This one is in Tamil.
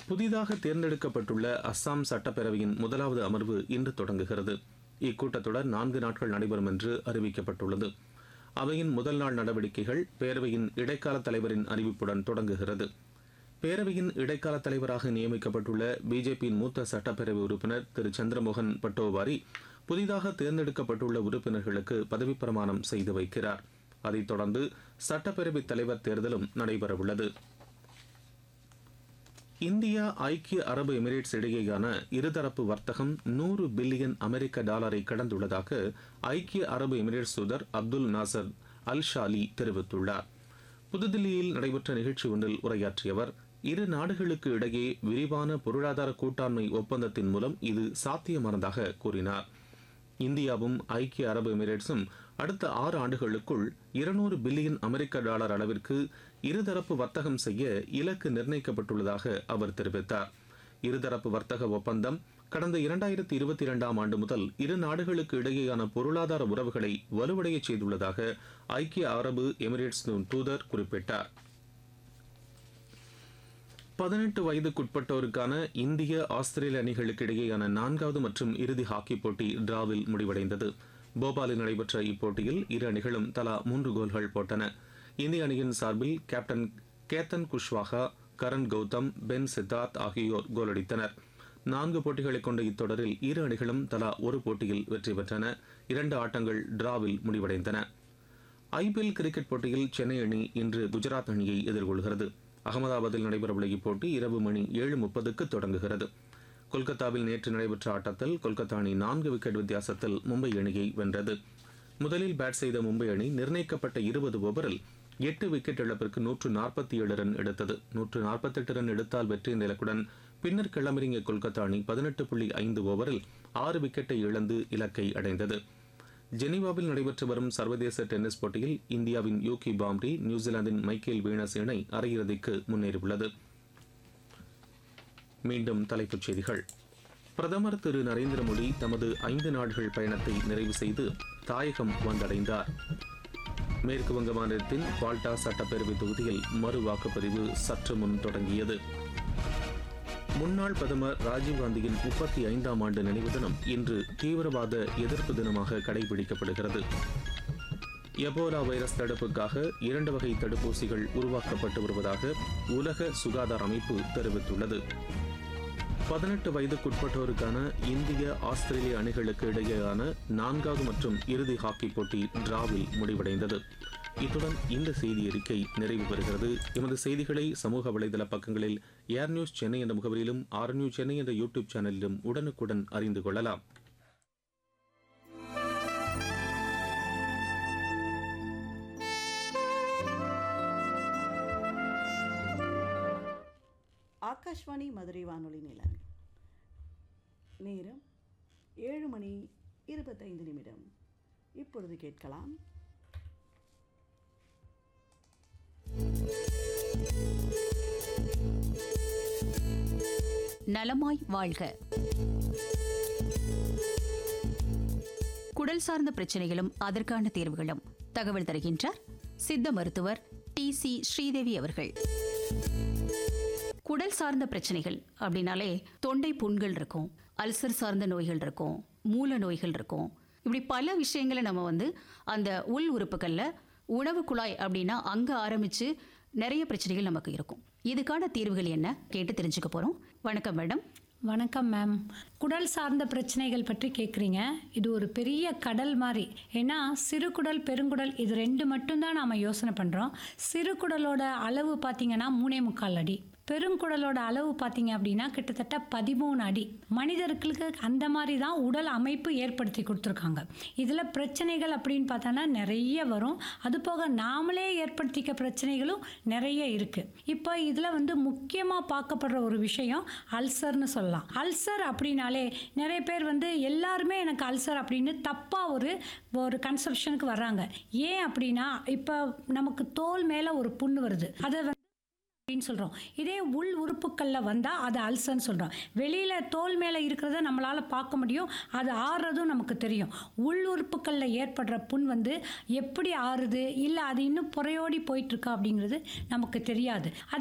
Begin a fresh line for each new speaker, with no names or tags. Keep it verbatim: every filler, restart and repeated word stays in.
புதிதாக தேர்ந்தெடுக்கப்பட்டுள்ள அஸ்ஸாம் சட்டப்பேரவையின் முதலாவது அமர்வு இன்று தொடங்குகிறது. இக்கூட்டத்தொடர் நான்கு நாட்கள் நடைபெறும் என்று அறிவிக்கப்பட்டுள்ளது. அவையின் முதல் நாள் நடவடிக்கைகள் பேரவையின் இடைக்கால தலைவரின் அறிவிப்புடன் தொடங்குகிறது. பேரவையின் இடைக்கால தலைவராக நியமிக்கப்பட்டுள்ள பிஜேபியின் மூத்த சட்டப்பேரவை உறுப்பினர் திரு சந்திரமோகன் பட்டோவாரி புதிதாக தேர்ந்தெடுக்கப்பட்டுள்ள உறுப்பினர்களுக்கு பதவிப் பிரமாணம் செய்து வைக்கிறார். அதைத் தொடர்ந்து சட்டப்பேரவைத் தலைவர் தேர்தலும் நடைபெறவுள்ளது. இந்தியா ஐக்கிய அரபு எமிரேட்ஸ் இடையேயான இருதரப்பு வர்த்தகம் நூறு பில்லியன் அமெரிக்க டாலரை கடந்துள்ளதாக ஐக்கிய அரபு எமிரேட்ஸ் தூதர் அப்துல் நாசர் அல் ஷாலி தெரிவித்துள்ளார். புதுதில்லியில் நடைபெற்ற நிகழ்ச்சி ஒன்றில் உரையாற்றிய அவர், இரு நாடுகளுக்கு இடையே விரிவான பொருளாதார கூட்டாண்மை ஒப்பந்தத்தின் மூலம் இது சாத்தியமானதாக கூறினார். இந்தியாவும் ஐக்கிய அரபு எமிரேட்ஸும் அடுத்த ஆறு ஆண்டுகளுக்குள் இருநூறு பில்லியன் அமெரிக்க டாலர் அளவிற்கு இருதரப்பு வர்த்தகம் செய்ய இலக்கு நிர்ணயிக்கப்பட்டுள்ளதாக அவர் தெரிவித்தார். இருதரப்பு வர்த்தக ஒப்பந்தம் கடந்த இரண்டாயிரத்தி இருபத்தி இரண்டாம் ஆண்டு முதல் இரு நாடுகளுக்கு இடையேயான பொருளாதார உறவுகளை வலுவடைய செய்துள்ளதாக ஐக்கிய அரபு எமிரேட்ஸ் தூதர் குறிப்பிட்டார். பதினெட்டு வயதுக்குட்பட்டோருக்கான இந்திய ஆஸ்திரேலிய அணிகளுக்கு இடையேயான நான்காவது மற்றும் இறுதி ஹாக்கி போட்டி டிராவில் முடிவடைந்தது. போபாலில் நடைபெற்ற இப்போட்டியில் இரு அணிகளும் தலா மூன்று கோல்கள் போட்டன. இந்திய அணியின் சார்பில் கேப்டன் கேத்தன் குஷ்வாஹா, கரண் கௌதம், பென் சித்தார்த் ஆகியோர் கோலடித்தனர். நான்கு போட்டிகளை கொண்ட இத்தொடரில் இரு அணிகளும் தலா ஒரு போட்டியில் வெற்றி பெற்றன. இரண்டு ஆட்டங்கள் டிராவில் முடிவடைந்தன. ஐபிஎல் கிரிக்கெட் போட்டியில் சென்னை அணி இன்று குஜராத் அணியை எதிர்கொள்கிறது. அகமதாபாத்தில் நடைபெறவுள்ள இப்போட்டி இரவு மணி ஏழு முப்பதுக்கு தொடங்குகிறது. கொல்கத்தாவில் நேற்று நடைபெற்ற ஆட்டத்தில் கொல்கத்தா அணி நான்கு விக்கெட் வித்தியாசத்தில் மும்பை அணியை வென்றது. முதலில் பேட் செய்த மும்பை அணி நிர்ணயிக்கப்பட்ட இருபது ஓவரில் எட்டு விக்கெட் இழப்பிற்கு நூற்று நாற்பத்தி ஏழு ரன் எடுத்தது. நூற்று நாற்பத்தி எட்டு ரன் எடுத்தால் வெற்றி இலக்குடன் பின்னர் களமிறங்கிய கொல்கத்தா அணி பதினெட்டு புள்ளி ஐந்து ஓவரில் ஆறு விக்கெட்டை இழந்து இலக்கை அடைந்தது. ஜெனீவாவில் நடைபெற்று வரும் சர்வதேச டென்னிஸ் போட்டியில் இந்தியாவின் யூகி பாம்ரி, நியூசிலாந்தின் மைக்கேல் வீனஸ் இணை அரையிறுதிக்கு முன்னேறியுள்ளது. மீண்டும் தலைப்புச் செய்திகள். பிரதமர் திரு நரேந்திர மோடி தமது ஐந்து நாடுகள் பயணத்தை நிறைவு செய்து தாயகம் வந்தடைந்தார். மேற்கு வங்க மாநிலத்தின் பால்டா சட்டப்பேரவை தொகுதியில் மறு வாக்குப்பதிவு சற்று முன் தொடங்கியது. முன்னாள் பிரதமர் ராஜீவ்காந்தியின் முப்பத்தி ஐந்தாம் ஆண்டு நினைவு தினம் இன்று தீவிரவாத எதிர்ப்பு தினமாக கடைபிடிக்கப்படுகிறது. எபோலா வைரஸ் தடுப்புக்காக இரண்டு வகை தடுப்பூசிகள் உருவாக்கப்பட்டு வருவதாக உலக சுகாதார அமைப்பு தெரிவித்துள்ளது. பதினெட்டு வயதுக்குட்பட்டோருக்கான இந்திய ஆஸ்திரேலிய அணிகளுக்கு இடையேயான நான்காவது மற்றும் இறுதி ஹாக்கி போட்டி டிராவில் முடிவடைந்தது. இத்துடன் இந்த செய்தி அறிக்கை நிறைவு பெறுகிறது. எமது செய்திகளை சமூக வலைதள பக்கங்களில் ஏர் நியூஸ் சென்னை என்ற முகவரியிலும் ஆர் நியூஸ் சென்னை என்ற யூடியூப் சேனலிலும் உடனுக்குடன் அறிந்து கொள்ளலாம்.
ஆகாஷ்வாணி மதுரை வானொலி நிலையம். நேரம் ஏழு மணி இருபத்தைந்து நிமிடம். இப்பொழுது கேட்கலாம்
நலமாய் வாழ்க. குடல் சார்ந்த பிரச்சனைகளும் அதற்கான தீர்வுகளும் தகவல் தருகின்றார் சித்த மருத்துவர் டி சி ஸ்ரீதேவி அவர்கள். குடல் சார்ந்த பிரச்சனைகள் அப்படின்னாலே தொண்டை புண்கள் இருக்கும், அல்சர் சார்ந்த நோய்கள் இருக்கும், மூல நோய்கள் இருக்கும். இப்படி பல விஷயங்களை நம்ம வந்து அந்த உள் உறுப்புகளில் உணவு குழாய் அப்படின்னா அங்கே ஆரம்பித்து நிறைய பிரச்சனைகள் நமக்கு இருக்கும். இதுக்கான தீர்வுகள் என்ன கேட்டு தெரிஞ்சுக்க போகிறோம். வணக்கம் மேடம்.
வணக்கம் மேம். குடல் சார்ந்த பிரச்சனைகள் பற்றி கேட்குறீங்க. இது ஒரு பெரிய கடல் மாதிரி. ஏன்னா சிறுகுடல் பெருங்குடல் இது ரெண்டு மட்டும்தான் நாம் யோசனை பண்ணுறோம். சிறுகுடலோட அளவு பார்த்திங்கன்னா மூணே முக்கால் அடி, பெருங்குடலோட அளவு பார்த்தீங்க அப்படின்னா கிட்டத்தட்ட பதிமூணு அடி. மனிதர்களுக்கு அந்த மாதிரி தான் உடல் அமைப்பு ஏற்படுத்தி கொடுத்துருக்காங்க. இதில் பிரச்சனைகள் அப்படின்னு பார்த்தோன்னா நிறைய வரும். அது போக நாமளே ஏற்படுத்திக்க பிரச்சனைகளும் நிறைய இருக்குது. இப்போ இதில் வந்து முக்கியமாக பார்க்கப்படுற ஒரு விஷயம் அல்சர்னு சொல்லலாம். அல்சர் அப்படின்னாலே நிறைய பேர் வந்து எல்லாருமே எனக்கு அல்சர் அப்படின்னு தப்பாக ஒரு ஒரு கன்செப்ஷனுக்கு வர்றாங்க. ஏன் அப்படின்னா இப்போ நமக்கு தோல் மேலே ஒரு புண்ணு வருது, அதை வந்து அப்படின்னு சொல்கிறோம். இதே உள் உறுப்புகளில் வந்தால் அது அல்சர்னு சொல்கிறோம். வெளியில் தோல் மேலே இருக்கிறத நம்மளால் பார்க்க முடியும், அது ஆறுறதும் நமக்கு தெரியும். உள் உறுப்புகளில் ஏற்படுற புண் வந்து எப்படி ஆறுது, இல்லை அது இன்னும் புறையோடி போயிட்டுருக்கா அப்படிங்கிறது நமக்கு தெரியாது. அது